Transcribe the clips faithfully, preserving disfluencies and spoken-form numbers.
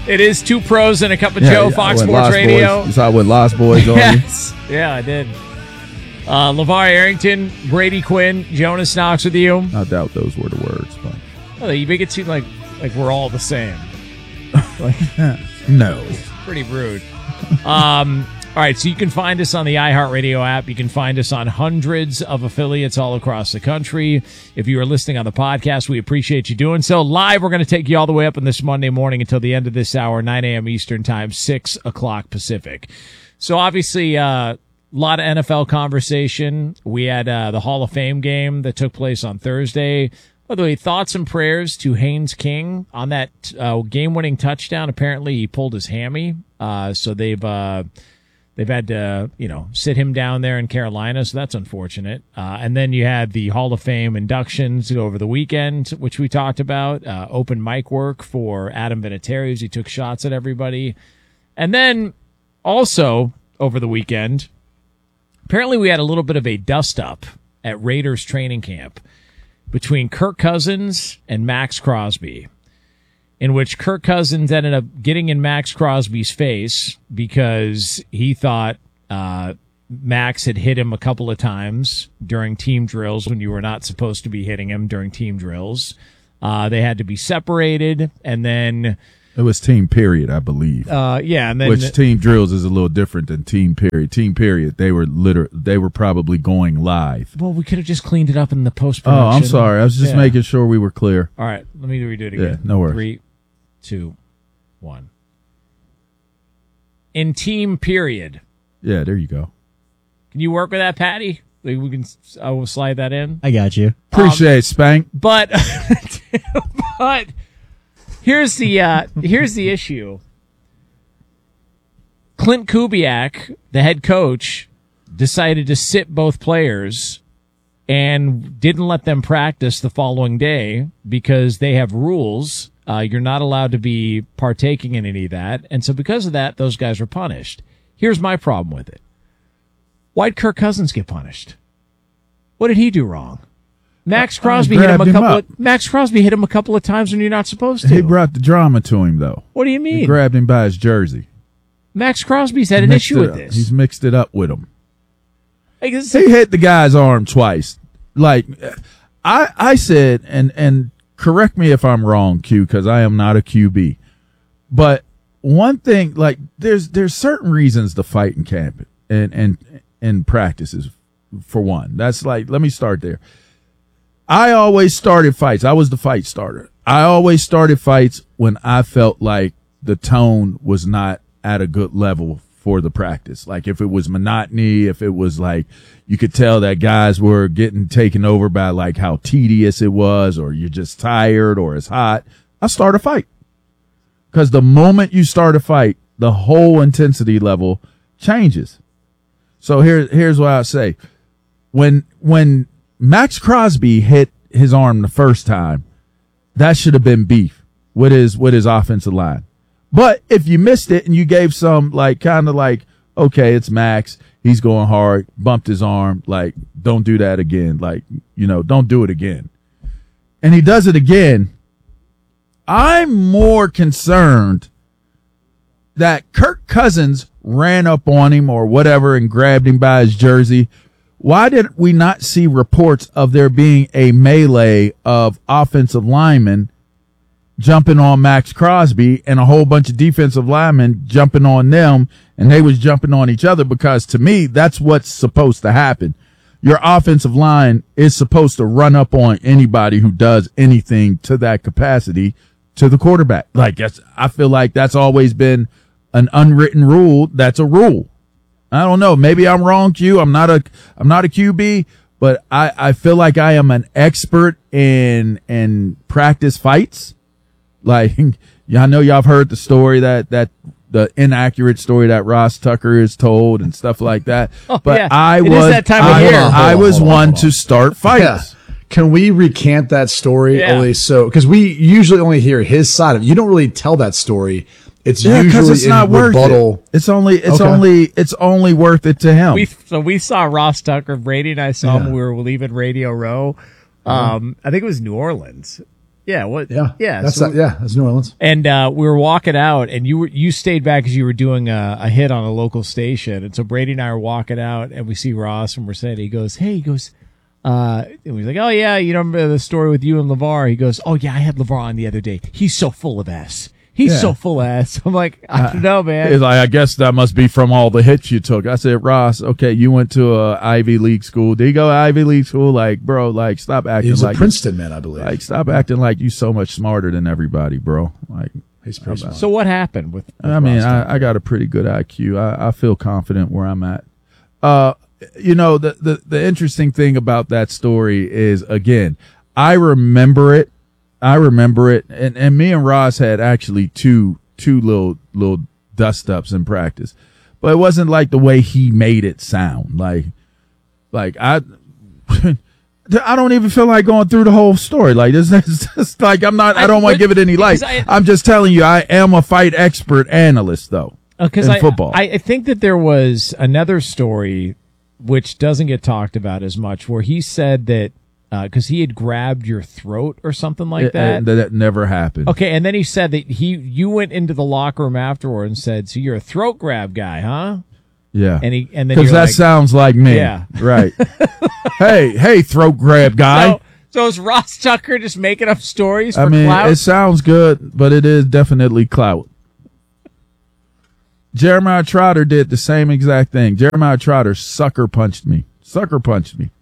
It is Two Pros and a Cup of Yeah, Joe, yeah, Fox I went Sports Lost Radio. Boys. You saw what Lost Boys on Yes. Yeah, I did. Uh, LeVar Arrington, Brady Quinn, Jonas Knox with you. I doubt those were the words. But. Oh, you make it seem like, like we're all the same. Like, no. pretty rude. Um, all right, so you can find us on the iHeartRadio app. You can find us on hundreds of affiliates all across the country. If you are listening on the podcast, we appreciate you doing so. Live, we're going to take you all the way up on this Monday morning until the end of this hour, nine a.m. Eastern Time, six o'clock Pacific. So obviously, uh, a lot of N F L conversation. We had uh, the Hall of Fame game that took place on Thursday. By the way, thoughts and prayers to Haynes King on that uh, game-winning touchdown. Apparently, he pulled his hammy, uh, so they've uh, they've had to you know sit him down there in Carolina. So that's unfortunate. Uh, and then you had the Hall of Fame inductions over the weekend, which we talked about. Uh, open mic work for Adam Vinatieri as he took shots at everybody, and then also over the weekend, apparently we had a little bit of a dust-up at Raiders training camp between Kirk Cousins and Max Crosby, in which Kirk Cousins ended up getting in Max Crosby's face because he thought uh, Max had hit him a couple of times during team drills when you were not supposed to be hitting him during team drills. Uh, they had to be separated, and then... It was team period, I believe. Uh, yeah, and then... Which team drills is a little different than team period. Team period, they were liter- they were probably going live. Well, we could have just cleaned it up in the post-production. Oh, I'm sorry. I was just Yeah. making sure we were clear. All right, let me redo it again. Yeah, no worries. Three, two, one. In team period. Yeah, there you go. Can you work with that, Patty? Like, we can. I will slide that in. I got you. Appreciate Um, it, Spank. But, but here's the uh, here's the issue. Clint Kubiak, the head coach, decided to sit both players and didn't let them practice the following day because they have rules. Uh, you're not allowed to be partaking in any of that. And so because of that, those guys were punished. Here's my problem with it. Why'd Kirk Cousins get punished? What did he do wrong? Max Crosby hit him a grabbed him couple up. of, Max Crosby hit him a couple of times when you're not supposed to. He brought the drama to him, though. What do you He mean? grabbed him by his jersey. Max Crosby's had an Mixed issue it with up. this. He's mixed it up with him. Like, this is- He hit the guy's arm twice. Like, I I said, and, and correct me if I'm wrong, Q, because I am not a Q B. But one thing, like, there's there's certain reasons to fight in camp and, and, and practices, for one. That's like, let me start there. I always started fights. I was the fight starter. I always started fights when I felt like the tone was not at a good level for the practice. Like if it was monotony, if it was like you could tell that guys were getting taken over by like how tedious it was, or you're just tired or it's hot, I start a fight. Because the moment you start a fight, the whole intensity level changes. So here, here's what I say. When, when Max Crosby hit his arm the first time, that should have been beef with his, with his offensive line. But if you missed it and you gave some like kind of like, okay, it's Max, he's going hard, bumped his arm, like, don't do that again. Like, you know, don't do it again. And he does it again. I'm more concerned that Kirk Cousins ran up on him or whatever and grabbed him by his jersey. Why did we not see reports of there being a melee of offensive linemen jumping on Max Crosby and a whole bunch of defensive linemen jumping on them, and they was jumping on each other? Because to me, that's what's supposed to happen. Your offensive line is supposed to run up on anybody who does anything to that capacity to the quarterback. Like, that's, I feel like that's always been an unwritten rule. That's a rule. I don't know. Maybe I'm wrong, Q. I'm not a, I'm not a Q B, but I, I feel like I am an expert in, in practice fights. Like, I know y'all have heard the story that, that the inaccurate story that Ross Tucker is told and stuff like that. Oh, Oh, but yeah. I It is was, that time of I, year. I Hold on, was hold on, one hold on. to start fights. Yeah. Can we recant that story? Yeah. Only so, because we usually only hear his side of it. You don't really tell that story. It's Yeah, because usually it's in not worth rebuttal. it. It's only, it's Okay. only, it's only worth it to him. we so we saw Ross Tucker, Brady and I saw him. Yeah. We were leaving Radio Row. Um, I think it was New Orleans, Yeah, what? Yeah, yeah, That's so- not, yeah, that's New Orleans. And uh, we were walking out, and you were you stayed back because you were doing a, a hit on a local station. And so Brady and I are walking out, and we see Ross from Mercedes. He goes, "Hey," he goes, uh, and he's like, "Oh yeah, you remember the story with you and LeVar?" He goes, "Oh yeah, I had LeVar on the other day. He's so full of ass. He's Yeah. so full of ass." I'm like, I don't know, man. He's like, I guess that must be from all the hits you took. I said, Ross, okay, you went to a Ivy League school. Did you go to Ivy League school? Like, bro, like, stop acting He's like a Princeton man, I believe. like, stop acting like you so much smarter than everybody, bro. Like, He's pretty smart. So what happened with? with I mean, Ross Tucker? I, I got a pretty good I Q. I, I feel confident where I'm at. Uh, you know, the, the, the interesting thing about that story is, again, I remember it. I remember it. And, and me and Ross had actually two, two little, little dust ups in practice, but it wasn't like the way he made it sound. Like, like I, I don't even feel like going through the whole story. Like this is just like, I'm not, I don't want to give it any light. I- I'm just telling you, I am a fight expert analyst though. Because in I, football. I, I think that there was another story which doesn't get talked about as much, where he said that because he had grabbed your throat or something like It- that. it- that never happened. Okay, and then he said that he you went into the locker room afterward and said, "So you're a throat grab guy, huh?" Yeah. And he and then Because you're that like, sounds like me. Yeah. Right. hey, hey, throat grab guy. So, so is Ross Tucker just making up stories for I mean, clout? it sounds good, but it is definitely clout. Jeremiah Trotter did the same exact thing. Jeremiah Trotter sucker punched me. Sucker punched me.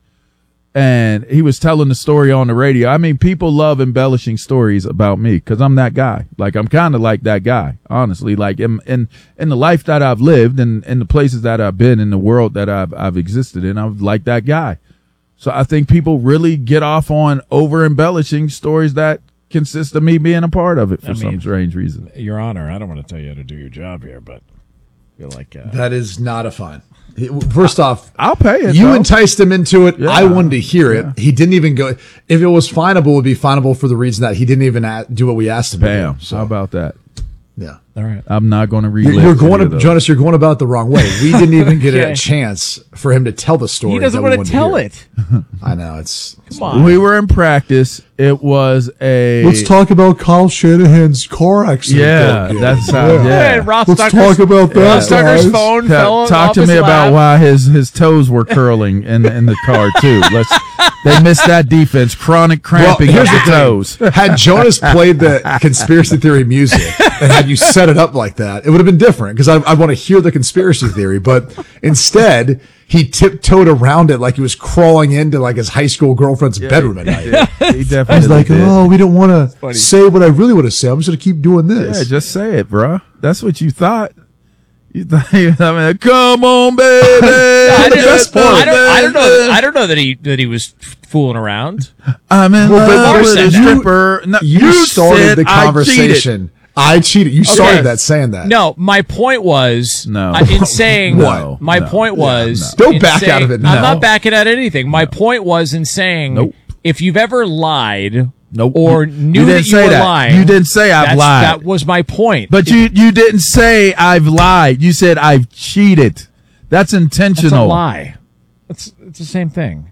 And he was telling the story on the radio. I mean, people love embellishing stories about me because I'm that guy. Like, I'm kind of like that guy, honestly. Like, in, in in the life that I've lived and in the places that I've been, in the world that I've I've existed in, I'm like that guy. So I think people really get off on over embellishing stories that consist of me being a part of it for I mean, some strange reason. Your Honor, I don't want to tell you how to do your job here, but I feel like uh, That is not a fine. He- First off, I'll pay it. you though. enticed him into it. Yeah. I wanted to hear it. He didn't even go. If it was finable, it would be finable for the reason that he didn't even a do what we asked him Bam. to do. So, How about that? yeah. all right. I'm not going to You're, relive. you're going any to, of those. Jonas, you're going about it the wrong way. We didn't even get Okay. a chance for him to tell the story. He doesn't that we want to wanted tell hear. it. I know. It's. Come on. We were in practice. It was a. Let's talk about Kyle Shanahan's car accident. Yeah, though, that kids. sounds. Hey, Yeah. Ross Let's Tucker's, talk about that, Ross Tucker's guys. phone Ta- fell talk off to his me about lap. why his his toes were curling in in the car too. Let's. They missed that defense. Chronic cramping here's of the the thing. toes. Had Jonas played the conspiracy theory music and had you set it up like that, it would have been different because I, I want to hear the conspiracy theory. But instead, he tiptoed around it like he was crawling into like his high school girlfriend's bedroom at night. He definitely He's like, did. oh, we don't want to funny. say what I really want to say. I'm just going to keep doing this. Yeah, just say it, bro. That's what you thought. You thought I mean, come on, baby. I don't, Just I, don't, I don't know. baby. I don't know that he that he was fooling around. I'm in Well, but love Mark with said a that. stripper. No, you, started said the I cheated. conversation. I cheated. You started Okay. that saying that. No, my point was No. uh, in saying No, my no, point was no. Don't in back saying- out of it I'm now. not backing out of anything. My point was in saying Nope. if you've ever lied Nope. or You- knew you that didn't you say were that. lying, You didn't say I've that's- lied. That was my point. But you you didn't say I've lied. You said I've cheated. That's That's a intentional. lie. It's it's the same thing.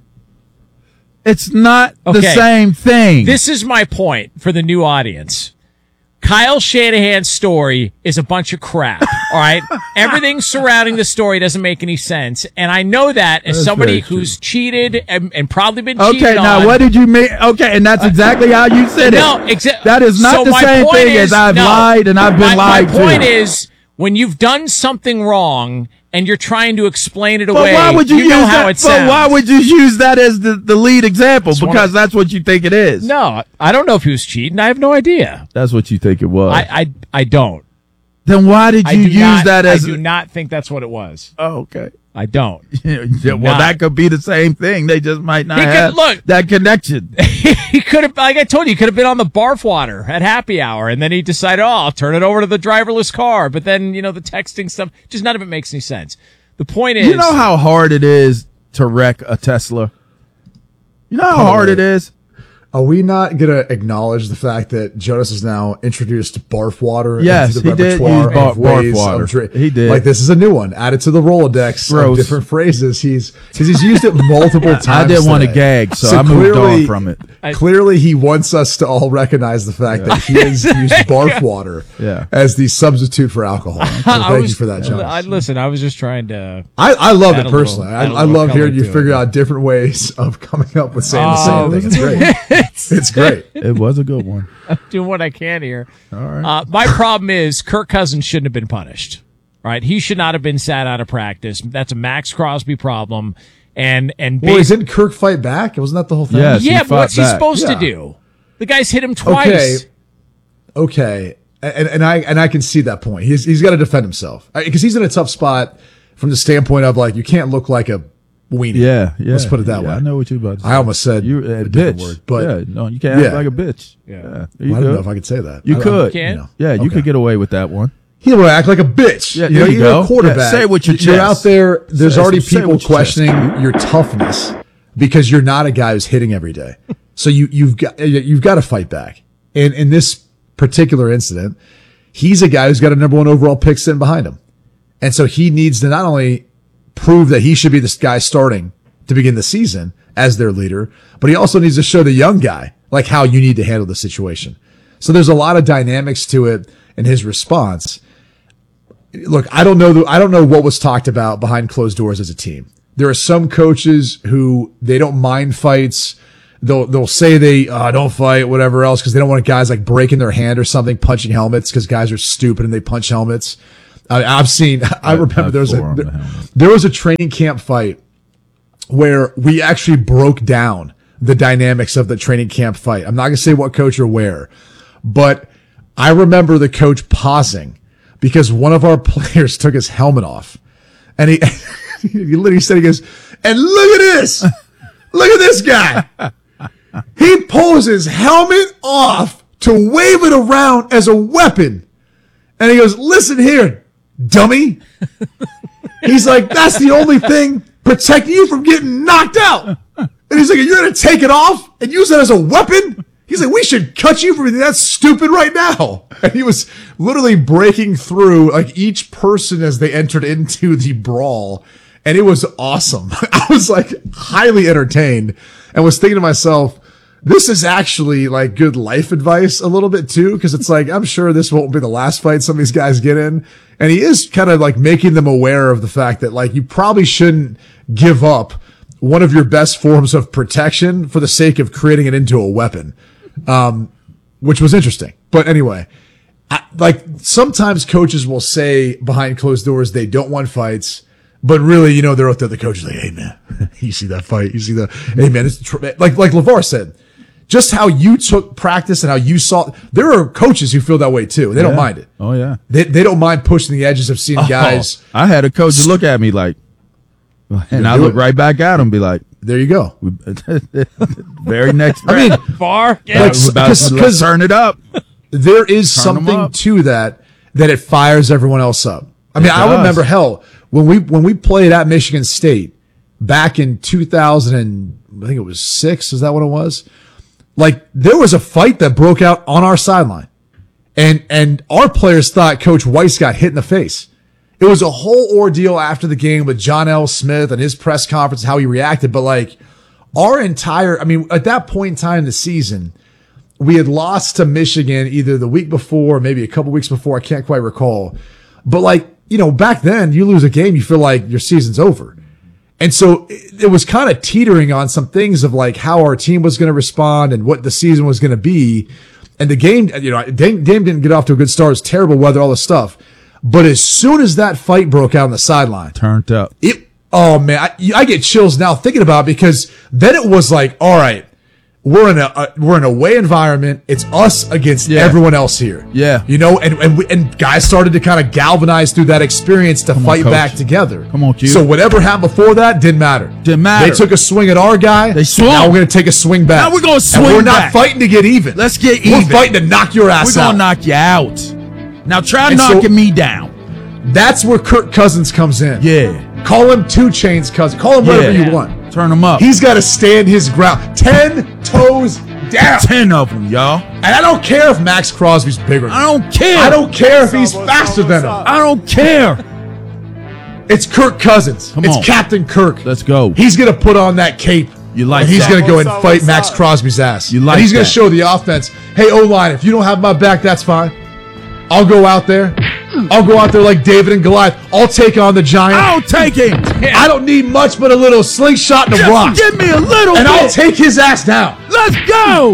It's not the Okay. same thing. This is my point for the new audience. Kyle Shanahan's story is a bunch of crap. All right. Everything surrounding the story doesn't make any sense. And I know that as That's somebody very true. who's cheated and, and probably been cheated okay, now on. what did you mean? Okay, and that's exactly how you said No, it. exa- That is not so the my same point thing is- as I've no. lied and I've been my, lied My to. point is, when you've done something wrong and you're trying to explain it But away, why would you, use know how that? it sounds. But why would you use that as the, the lead example? one Because of- that's what you think it is. No, I don't know if he was cheating. I have no idea. That's what you think it was. I, I, I don't. then why did I you do use not, that as? I do not think that's what it was. Oh, okay. I don't. Yeah, well, not. that could be the same thing. They just might not He could- have look. that connection. He could have, like I told you, he could have been on the barf water at happy hour, and then he decided, oh, I'll turn it over to the driverless car. But then, you know, the texting stuff, just none of it makes any sense. The point is, You know how hard it is to wreck a Tesla? You know how hard it is? Are we not going to acknowledge the fact that Jonas has now introduced barf water Yes, into the he did repertoire use bar- of ways barf water. of dri- He did. Like, this is a new one added to the Rolodex Gross. of different phrases. He's because he's used it multiple times. I didn't want to today. gag, so, I moved clearly- on from it. I- Clearly, he wants us to all recognize the fact that he has used barf water Yeah. as the substitute for alcohol. So I thank was, you for that, Jonas. I, listen, I was just trying to. I, I love Add it a little- personally. I, add a I little love color hearing you to it. figure out different ways of coming up with saying Oh, the same thing. It's great. It's great. It was a good one. doing what I can here. All right. Uh, my problem is Kirk Cousins shouldn't have been punished. Right? He should not have been sat out of practice. That's a Max Crosby problem. And and Well, bas- didn't Kirk fight back? Wasn't that the whole thing? Yes. yeah, he but fought what's he back. supposed Yeah. to do? The guys hit him twice. Okay. Okay. And, and I and I can see that point. He's he's got to defend himself because he's in a tough spot from the standpoint of like you can't look like a weenie. Yeah, yeah. Let's put it that yeah, way. I know what you're about to say. I almost said you a a different bitch, word, but yeah, no, you can't Yeah. act like a bitch. Yeah. Yeah, Well, you I don't know could. if I could say that. You I- I- could. Can? know. Yeah, you Okay. could get away with that one. He would act like a bitch. Yeah, you know, there you you're go. a quarterback. Yeah, say it with your You're chest. out there. There's Say- already say it people with your chest. questioning your toughness because you're not a guy who's hitting every day. So you you've got you've got to fight back. And in this particular incident, he's a guy who's got a number one overall pick sitting behind him, and so he needs to not only prove that he should be this guy starting to begin the season as their leader, but he also needs to show the young guy like how you need to handle the situation. So there's a lot of dynamics to it in his response. Look, I don't know. The, I don't know what was talked about behind closed doors as a team. There are some coaches who they don't mind fights. They'll they'll say they uh, don't fight, whatever else, because they don't want guys like breaking their hand or something, punching helmets, because guys are stupid and they punch helmets. I, I've seen. I remember I've there was a forearmed the there, helmet. there was a training camp fight where we actually broke down the dynamics of the training camp fight. I'm not going to say what coach or where, but I remember the coach pausing because one of our players took his helmet off, and he he literally said, he goes, and look at this, look at this guy. He pulls his helmet off to wave it around as a weapon. And he goes, listen here, dummy. He's like, that's the only thing protecting you from getting knocked out. And he's like, you're going to take it off and use it as a weapon? He's like, we should cut you from anything that's stupid right now. And he was literally breaking through like each person as they entered into the brawl. And it was awesome. I was like highly entertained and was thinking to myself, this is actually like good life advice a little bit too. Cause it's like, I'm sure this won't be the last fight some of these guys get in. And he is kind of like making them aware of the fact that like you probably shouldn't give up one of your best forms of protection for the sake of creating it into a weapon. Um, which was interesting. But anyway, I, like sometimes coaches will say behind closed doors, they don't want fights. But really, you know, they're out there, the coach is like, hey man, you see that fight? You see that? Hey man, it's tr-. like, like LeVar said, just how you took practice and how you saw, there are coaches who feel that way too. They don't Yeah. mind it. Oh yeah. They, they don't mind pushing the edges of seeing guys. Oh, I had a coach look at me like, and I do look it? right back at him, be like, There you go. very next. I mean, Far. I Yeah. was about because- to because- turn it up. there is Turn 'em something up. to that, that it fires everyone else up. I mean, It I does. remember hell when we, when we played at Michigan State back in two thousand and I think it was six. Is that what it was? Like there was a fight that broke out on our sideline and, and our players thought Coach Weiss got hit in the face. It was a whole ordeal after the game with John L. Smith and his press conference, how he reacted. But like our entire, I mean, at that point in time in the season, we had lost to Michigan either the week before, or maybe a couple weeks before. I can't quite recall. But like, you know, back then you lose a game, you feel like your season's over. And so it, it was kind of teetering on some things of like how our team was going to respond and what the season was going to be. And the game, you know, Dame, Dame didn't get off to a good start. It was terrible weather, all this stuff. But as soon as that fight broke out on the sideline, Turned up. it, oh man, I, I get chills now thinking about it because then it was like, all right, we're in a, a we're in a away environment. It's us against Yeah. everyone else here. Yeah. you know, and and we, and guys started to kind of galvanize through that experience to on, fight coach. back together. Come on, Q. So whatever happened before that didn't matter. Didn't matter. They took a swing at our guy. They swung. Now we're gonna take a swing back. Now we're gonna And swing we're not back. fighting to get even. Let's get We're even. fighting to knock your ass We're out. gonna knock you out. Now try And so- knocking me down. That's where Kirk Cousins comes in. Yeah. Call him Two Chains cousin. Call him whatever Yeah. you want. Turn them up. He's got to stand his ground. Ten toes down. Ten of them, y'all. And I don't care if Max Crosby's bigger than him. I don't care. I don't care if he's faster than him. I don't care. It's Kirk Cousins. Come it's on. Captain Kirk. Let's go. He's going to put on that cape. You like and he's that. going to go and What's up, fight what's Max up? Crosby's ass. You like and he's going that. to show the offense, hey, O-line, if you don't have my back, that's fine. I'll go out there. I'll go out there like David and Goliath. I'll take on the giant. I'll take him. I don't need much but a little slingshot and a rock. Just give me a little And bit. I'll take his ass down. Let's go.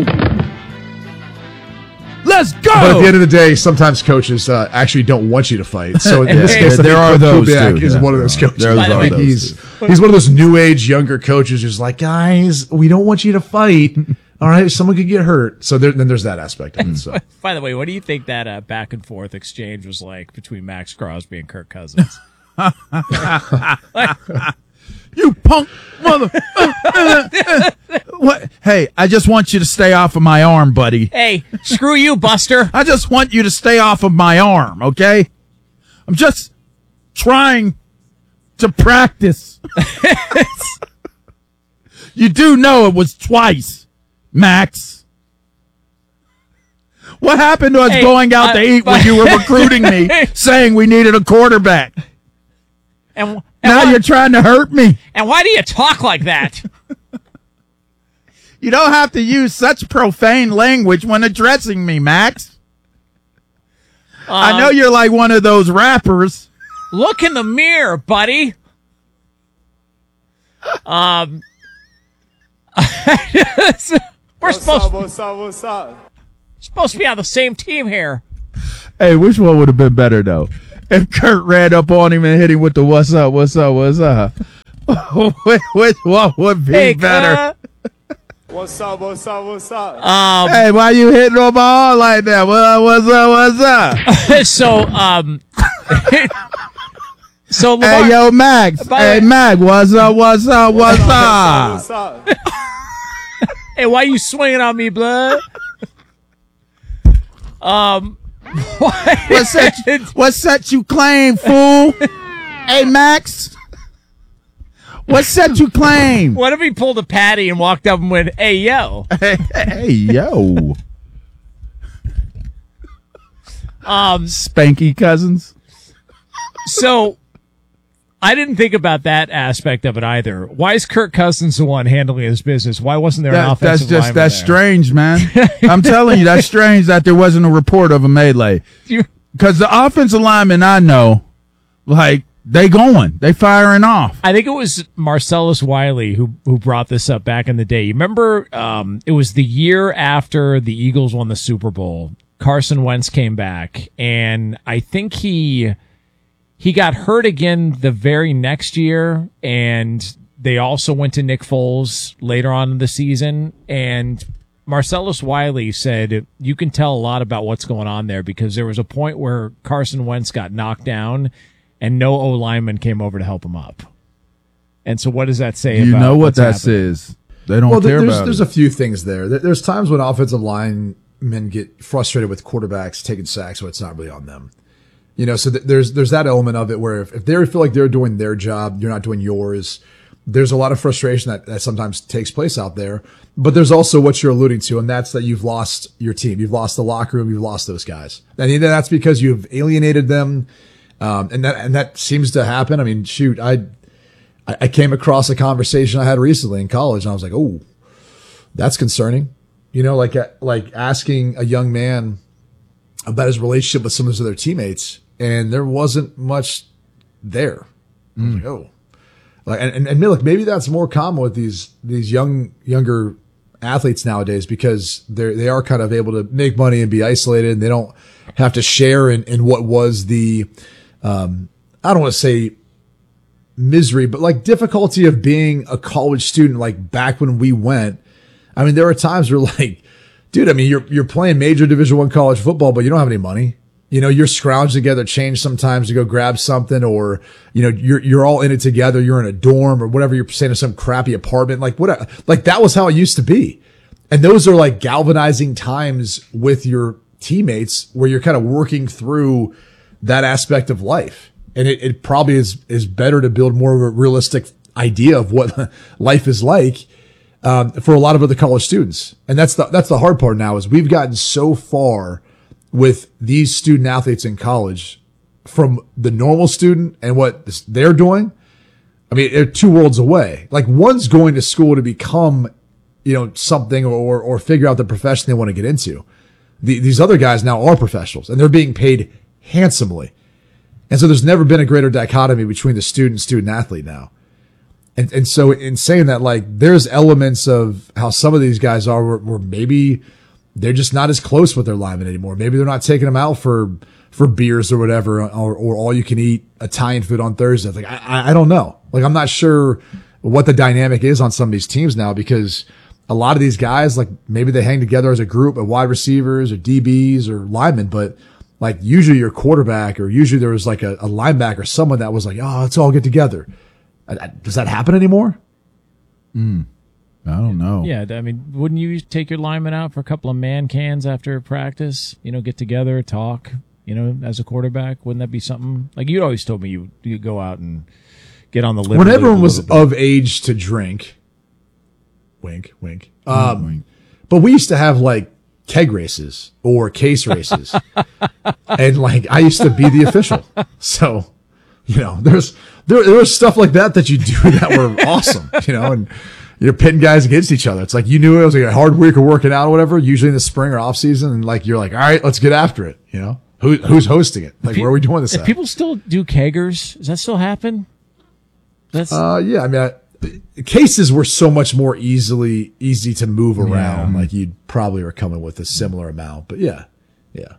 Let's go. But at the end of the day, sometimes coaches uh, actually don't want you to fight. So in this Yeah, case, I there think are Coach those Kubiak too. is Yeah. one of those coaches. There are I think those he's too. he's one of those new age younger coaches who's like, guys, we don't want you to fight. All right, someone could get hurt. So there, then there's that aspect of it. So By the way, what do you think that uh, back and forth exchange was like between Max Crosby and Kirk Cousins? You punk mother. What? Hey, I just want you to stay off of my arm, buddy. Hey, screw you, Buster. I just want you to stay off of my arm, okay? I'm just trying to practice. You do know it was twice, Max. What happened to us Hey, going out to uh, eat when but- you were recruiting me, saying we needed a quarterback? And, and, Now why, you're trying to hurt me. and why do you talk like that? You don't have to use such profane language when addressing me, Max. I know you're like one of those rappers. Look in the mirror, buddy. Um, we're What's supposed up, what's up, what's up? supposed to be on the same team here. Hey, which one would have been better, though? If Kurt ran up on him and hit him with the what's up, what's up, what's up? which, which one would be Hey, better? What's up, what's up, what's up? uh, um, Hey, why you hitting on my arm like that? What, what's up, what's up? so, um, so Lamar, Hey, yo, Max. By the Hey, way- Max, what's up, what's up, what's up? What's up? hey, why you swinging on me, blood? Um, why? What set, you, what set you claim, fool? Hey, Max. What set you claim? What if he pulled a patty and walked up and went, "Hey, yo"? Hey, hey, yo. Um, Spanky Cousins. so I didn't think about that aspect of it either. Why is Kirk Cousins the one handling his business? Why wasn't there an That, that's offensive just lineman that's there? strange, man. I'm telling you, that's strange that there wasn't a report of a melee. You- Because the offensive linemen I know, like they going, they firing off. I think it was Marcellus Wiley who who brought this up back in the day. You remember, um, it was the year after the Eagles won the Super Bowl. Carson Wentz came back, and I think he he got hurt again the very next year, and they also went to Nick Foles later on in the season. And Marcellus Wiley said, you can tell a lot about what's going on there because there was a point where Carson Wentz got knocked down and no O lineman came over to help him up. And so what does that say You about know what what's that happening? says. They don't well, care there's about there's it. a few things there. There- There's times when offensive linemen get frustrated with quarterbacks taking sacks, so it's not really on them. You know, so th- there's there's that element of it where if, if they feel like they're doing their job, you're not doing yours. There's a lot of frustration that, that sometimes takes place out there. But there's also what you're alluding to, and that's that you've lost your team. You've lost the locker room. You've lost those guys. And either that's because you've alienated them. Um, and that, and that seems to happen. I mean, shoot, I, I came across a conversation I had recently in college and I was like, oh, that's concerning. You know, like, like asking a young man about his relationship with some of his other teammates, and there wasn't much there. I was like, oh, like, and, and, and look, maybe that's more common with these, these young, younger athletes nowadays because they're, they are kind of able to make money and be isolated and they don't have to share in, in what was the, um, I don't want to say misery, but like difficulty of being a college student, like back when we went. I mean, there were times where like, dude, I mean, you're, you're playing major division one college football, but you don't have any money. You know, you're scrounging together change sometimes to go grab something, or, you know, you're, you're all in it together. You're in a dorm or whatever. You're staying in some crappy apartment. Like what, like that was how it used to be. And those are like galvanizing times with your teammates where you're kind of working through that aspect of life. And it, it probably is, is better to build more of a realistic idea of what life is like. um, for a lot of other college students. And that's the, that's the hard part now is we've gotten so far with these student athletes in college from the normal student and what this, they're doing. I mean, they're two worlds away. Like one's going to school to become, you know, something or, or figure out the profession they want to get into. The, these other guys now are professionals and they're being paid handsomely. And so there's never been a greater dichotomy between the student, student athlete now. And, and so in saying that, like, there's elements of how some of these guys are where, where maybe they're just not as close with their linemen anymore. Maybe they're not taking them out for, for beers or whatever, or, or all you can eat Italian food on Thursday. Like, I, I don't know. Like, I'm not sure what the dynamic is on some of these teams now because a lot of these guys, like maybe they hang together as a group of wide receivers or D Bs or linemen, but like usually your quarterback or usually there was like a, a linebacker, someone that was like, oh, let's all get together. Does that happen anymore? Mm, I don't know. Yeah, I mean, wouldn't you take your lineman out for a couple of man cans after practice? You know, get together, talk, you know, as a quarterback? Wouldn't that be something? Like you always told me you you go out and get on the liver. When everyone was of age to drink, wink, wink. Um, wink. But we used to have like keg races or case races. And like I used to be the official. So, you know, there's there there was stuff like that that you do that were awesome, you know, and you're pitting guys against each other. It's like you knew it was like a hard week of working out or whatever, usually in the spring or off season, and like you're like, all right, let's get after it, you know. Who who's hosting it? Like, where are we doing this if at? People still do keggers? Does that still happen? That's uh yeah, I mean I, cases were so much more easily easy to move around. Yeah. Like you probably are coming with a similar amount, but yeah, yeah.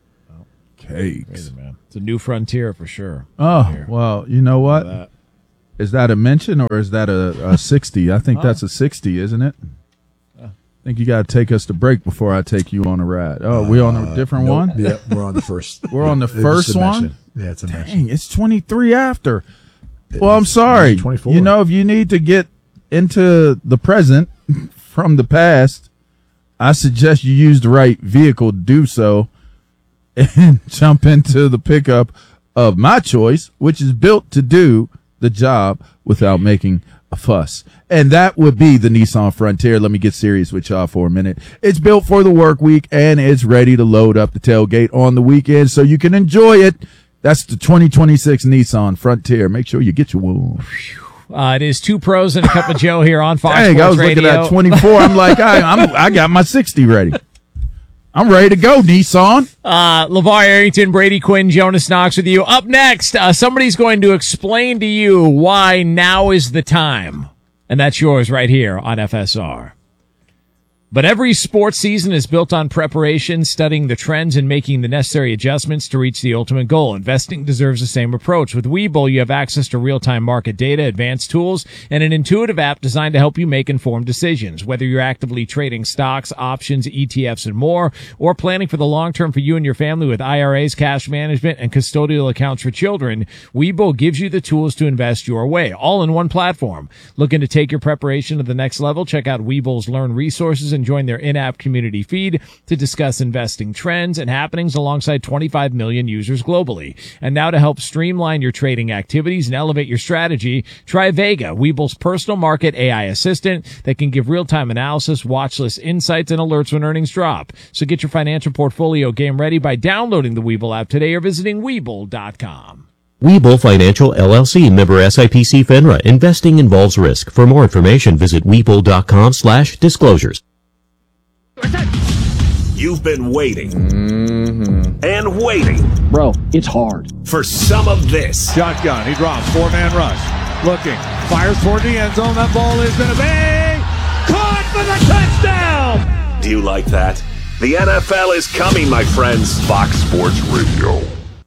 Cakes, crazy, man. It's a new frontier for sure. Oh here. Well, you know what? That. Is that a mention or is that a, a sixty? I think oh. that's a sixty, isn't it? Uh, I think you got to take us to break before I take you on a ride. Oh, uh, we on a different nope. one? Yeah, we're on the first. We're on the first one. Yeah, it's a mention. Dang, it's twenty-three after. Well, I'm sorry. twenty-four. You know, if you need to get into the present from the past, I suggest you use the right vehicle to do so and jump into the pickup of my choice, which is built to do the job without making a fuss. And that would be the Nissan Frontier. Let me get serious with y'all for a minute. It's built for the work week and it's ready to load up the tailgate on the weekend so you can enjoy it. That's the twenty twenty-six Nissan Frontier. Make sure you get your one. Uh, it is two pros and a cup of Joe here on Fox Dang, Sports I was Radio. looking at twenty-four. I'm like, I, I'm, I got my sixty ready. I'm ready to go, Nissan. Uh, LeVar Arrington, Brady Quinn, Jonas Knox with you. Up next, uh, somebody's going to explain to you why now is the time. And that's yours right here on F S R. But every sports season is built on preparation, studying the trends, and making the necessary adjustments to reach the ultimate goal. Investing deserves the same approach. With Webull, you have access to real-time market data, advanced tools, and an intuitive app designed to help you make informed decisions. Whether you're actively trading stocks, options, E T Fs, and more, or planning for the long term for you and your family with I R As, cash management, and custodial accounts for children, Webull gives you the tools to invest your way, all in one platform. Looking to take your preparation to the next level? Check out Webull's Learn resources and join their in-app community feed to discuss investing trends and happenings alongside twenty-five million users globally. And now to help streamline your trading activities and elevate your strategy, try Vega, Webull's personal market A I assistant that can give real-time analysis, watch list insights, and alerts when earnings drop. So get your financial portfolio game ready by downloading the Webull app today or visiting Webull dot com. Webull Financial, L L C, member S I P C FINRA. Investing involves risk. For more information, visit Webull dot com slash disclosures. You've been waiting mm-hmm. and waiting. Bro, it's hard. For some of this. Shotgun, he drops, four-man rush. Looking, fires toward the end zone. That ball is going to be caught for the touchdown! Do you like that? The N F L is coming, my friends. Fox Sports Radio.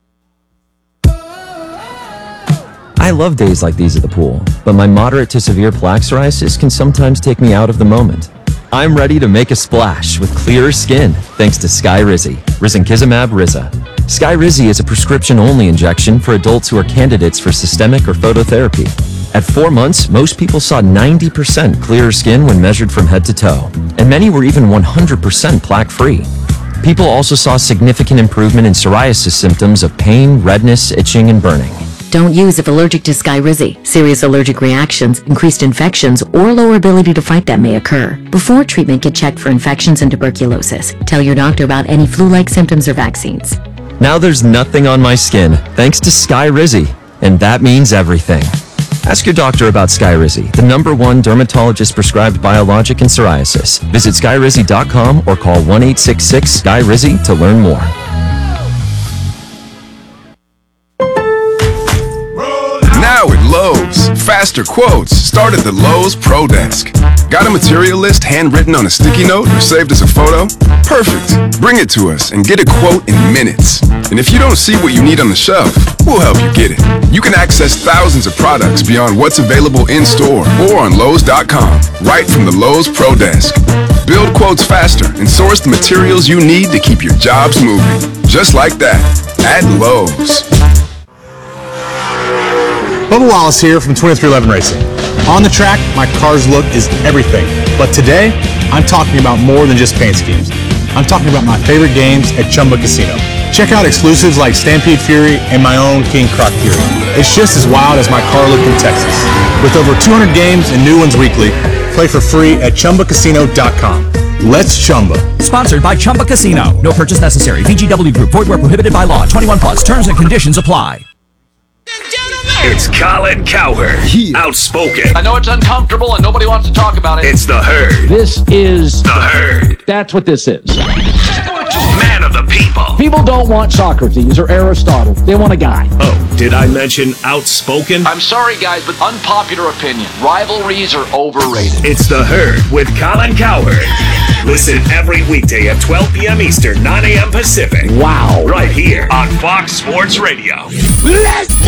I love days like these at the pool, but my moderate to severe plaque psoriasis can sometimes take me out of the moment. I'm ready to make a splash with clearer skin thanks to Skyrizi, Risankizumab Riza. Skyrizi is a prescription-only injection for adults who are candidates for systemic or phototherapy. At four months, most people saw ninety percent clearer skin when measured from head to toe, and many were even one hundred percent plaque-free. People also saw significant improvement in psoriasis symptoms of pain, redness, itching, and burning. Don't use if allergic to Skyrizi. Serious allergic reactions, increased infections, or lower ability to fight them may occur. Before treatment, get checked for infections and tuberculosis. Tell your doctor about any flu-like symptoms or vaccines. Now there's nothing on my skin, thanks to Skyrizi. And that means everything. Ask your doctor about Skyrizi, the number one dermatologist-prescribed biologic in psoriasis. Visit skyrizi dot com or call one eight six six Sky Rizzy to learn more. Now at Lowe's, faster quotes start at the Lowe's Pro Desk. Got a material list handwritten on a sticky note or saved as a photo? Perfect. Bring it to us and get a quote in minutes. And if you don't see what you need on the shelf, we'll help you get it. You can access thousands of products beyond what's available in store or on Lowe's dot com, right from the Lowe's Pro Desk. Build quotes faster and source the materials you need to keep your jobs moving. Just like that, at Lowe's. Bubba Wallace here from twenty-three eleven Racing. On the track, my car's look is everything. But today, I'm talking about more than just paint schemes. I'm talking about my favorite games at Chumba Casino. Check out exclusives like Stampede Fury and my own King Croc Fury. It's just as wild as my car look in Texas. With over two hundred games and new ones weekly, play for free at chumba casino dot com. Let's Chumba. Sponsored by Chumba Casino. No purchase necessary. V G W Group. Void where prohibited by law. twenty-one plus. Terms and conditions apply. It's Colin Cowherd, outspoken. I know it's uncomfortable and nobody wants to talk about it. It's the Herd. This is the Herd. That's what this is. Man of the people. People don't want Socrates or Aristotle. They want a guy. Oh, did I mention outspoken? I'm sorry, guys, but unpopular opinion. Rivalries are overrated. It's the Herd with Colin Cowherd. Listen every weekday at twelve p.m. Eastern, nine a.m. Pacific. Wow. Right here on Fox Sports Radio. Let's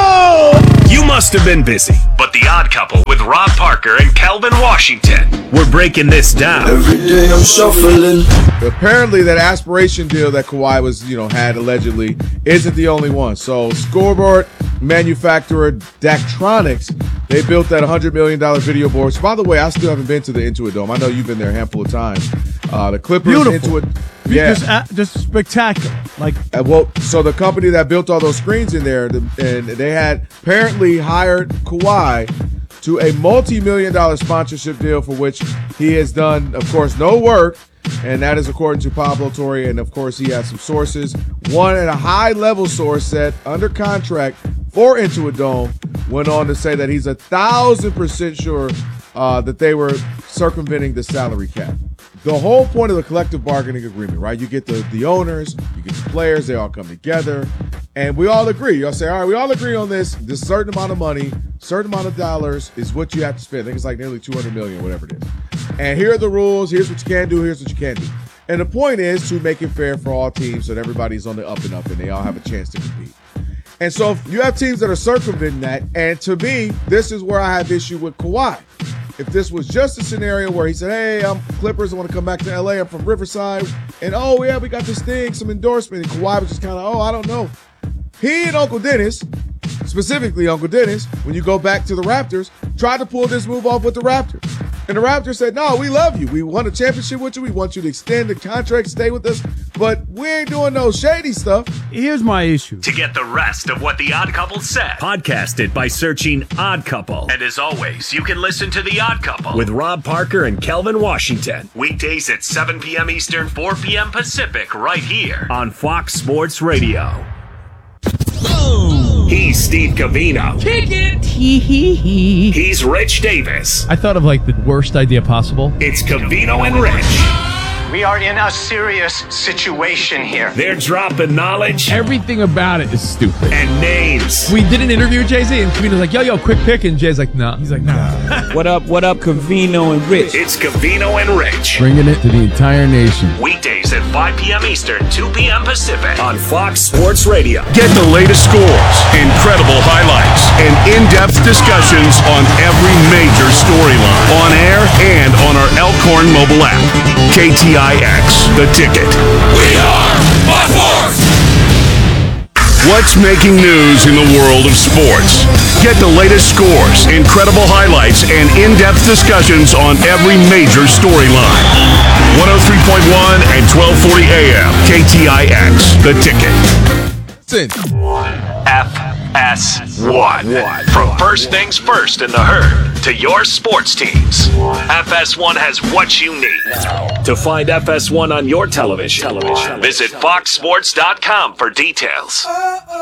go! You must have been busy, but The Odd Couple with Rob Parker and Kelvin Washington. We're breaking this down. Every day I'm shuffling. Apparently that aspiration deal that Kawhi was, you know, had allegedly isn't the only one. So scoreboard manufacturer Daktronics, they built that one hundred million dollars video board. So by the way, I still haven't been to the Intuit Dome. I know you've been there a handful of times. Uh, the Clippers Beautiful. Intuit. Yeah. Just, uh, just spectacular. Like, uh, well, so the company that built all those screens in there, the, and they had apparently hired Kawhi to a multi-million dollar sponsorship deal for which he has done, of course, no work. And that is according to Pablo Torre. And, of course, he has some sources. One at a high-level source set under contract for Intuit Dome went on to say that he's a thousand percent sure uh, that they were circumventing the salary cap. The whole point of the collective bargaining agreement, right? You get the, the owners, you get the players, they all come together, and we all agree. You'll say, all right, we all agree on this. This certain amount of money, certain amount of dollars is what you have to spend. I think it's like nearly two hundred million dollars, whatever it is. And here are the rules. Here's what you can do. Here's what you can't do. And the point is to make it fair for all teams so that everybody's on the up and up and they all have a chance to compete. And so if you have teams that are circumventing that, and to me, this is where I have issue with Kawhi. If this was just a scenario where he said, hey, I'm Clippers, I want to come back to L A, I'm from Riverside, and oh, yeah, we got this thing, some endorsement, and Kawhi was just kind of, oh, I don't know. He and Uncle Dennis, specifically Uncle Dennis, when you go back to the Raptors, tried to pull this move off with the Raptors. And the Raptors said, no, we love you. We won a championship with you. We want you to extend the contract, stay with us. But we ain't doing no shady stuff. Here's my issue. To get the rest of what The Odd Couple said, podcast it by searching Odd Couple. And as always, you can listen to The Odd Couple with Rob Parker and Kelvin Washington. Weekdays at seven p.m. Eastern, four p.m. Pacific, right here on Fox Sports Radio. He's Steve Covino. Kick it. Hee hee hee. He's Rich Davis. I thought of like the worst idea possible. It's Covino and Rich. We are in a serious situation here. They're dropping knowledge. Everything about it is stupid. And names. We did an interview with Jay-Z, and Covino's like, yo, yo, quick pick. And Jay's like, no. Nah. He's like, nah. What up, what up, Covino and Rich? It's Covino and Rich. Bringing it to the entire nation. Weekdays at five p.m. Eastern, two p.m. Pacific on Fox Sports Radio. Get the latest scores, incredible highlights, and in-depth discussions on every major storyline. On air and on our Elkhorn mobile app. K T I X, The Ticket. We are Fox Sports! What's making news in the world of sports? Get the latest scores, incredible highlights, and in-depth discussions on every major storyline. one oh three point one and twelve forty A M. K T I X, The Ticket. Listen. F S one. From first things first in the herd to your sports teams, F S one has what you need. To find F S one on your television, visit fox sports dot com for details.